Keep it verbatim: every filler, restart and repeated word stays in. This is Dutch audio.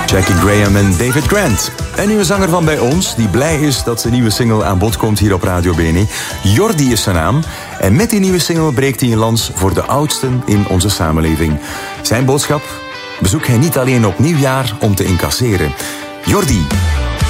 Jackie Graham en David Grant. Een nieuwe zanger van bij ons, die blij is dat zijn nieuwe single aan bod komt hier op Radio Beni. Jordi is zijn naam. En met die nieuwe single breekt hij een lans voor de oudsten in onze samenleving. Zijn boodschap? Bezoek hij niet alleen op nieuwjaar om te incasseren. Jordi.